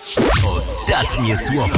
Ostatnie słowo.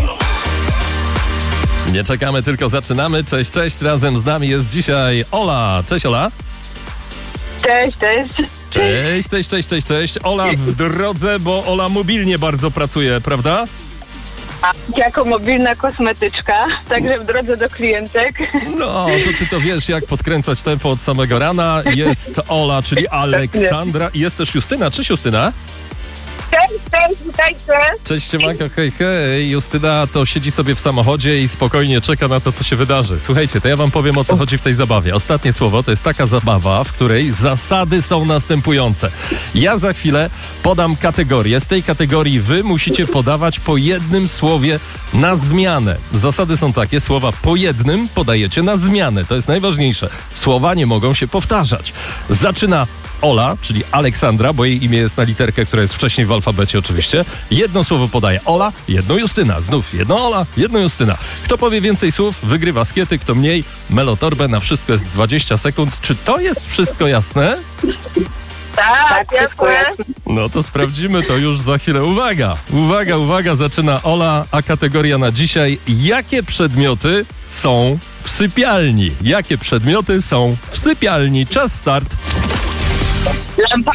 Nie czekamy, tylko zaczynamy. Cześć, cześć. Razem z nami jest dzisiaj Ola. Cześć, Ola. Cześć, cześć. Cześć, cześć, cześć, cześć, cześć. Ola w drodze, bo Ola mobilnie bardzo pracuje, prawda? Jako mobilna kosmetyczka, także w drodze do klientek. No, to ty to wiesz, jak podkręcać tempo od samego rana. Jest Ola, czyli Aleksandra. I jest też Justyna. Cześć, Justyna. Cześć, witajcie. Cześć, siemanko, hej, hej. Justyna to siedzi sobie w samochodzie i spokojnie czeka na to, co się wydarzy. Słuchajcie, to ja wam powiem, o co chodzi w tej zabawie. Ostatnie słowo to jest taka zabawa, w której zasady są następujące. Ja za chwilę podam kategorię. Z tej kategorii wy musicie podawać po jednym słowie na zmianę. Zasady są takie, słowa po jednym podajecie na zmianę. To jest najważniejsze. Słowa nie mogą się powtarzać. Zaczyna Ola, czyli Aleksandra, bo jej imię jest na literkę, która jest wcześniej w alfabecie oczywiście. Jedno słowo podaje Ola, jedno Justyna. Znów jedno Ola, jedno Justyna. Kto powie więcej słów, wygrywa skiety, kto mniej, melotorbę. Na wszystko jest 20 sekund. Czy to jest wszystko jasne? Tak, jasne. No to sprawdzimy to już za chwilę. Uwaga, uwaga, uwaga, zaczyna Ola, a kategoria na dzisiaj. Jakie przedmioty są w sypialni? Jakie przedmioty są w sypialni? Czas start. Lampa.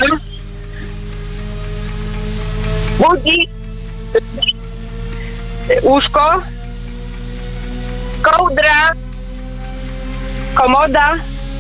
Budzik. Łóżko. Kołdra. Komoda.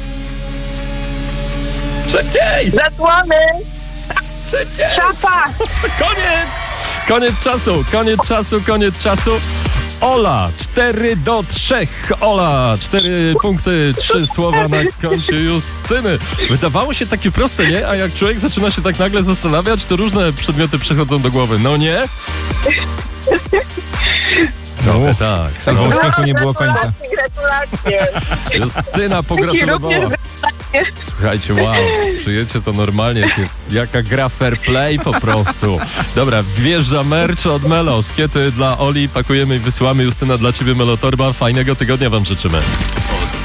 Szybciej! Zasłony. Szybciej! Szafa. Koniec! Koniec czasu, koniec czasu, koniec czasu. Ola, 4-3. Ola, 4 punkty, 3 słowa na koncie Justyny. Wydawało się takie proste, nie? A jak człowiek zaczyna się tak nagle zastanawiać, to różne przedmioty przychodzą do głowy. No nie? Trochę tak. Samego śmiechu nie było końca. Gratulacje. Justyna pogratulowała. Słuchajcie, wow, czujecie to normalnie, jaka gra fair play po prostu. Dobra, wjeżdża merch od Melo, skiety dla Oli, pakujemy i wysyłamy. Justyna, dla ciebie Melotorba, fajnego tygodnia wam życzymy.